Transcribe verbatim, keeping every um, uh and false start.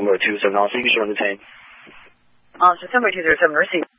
number two seven nine, you should entertain. Officer Sunbury two zero seven, receive.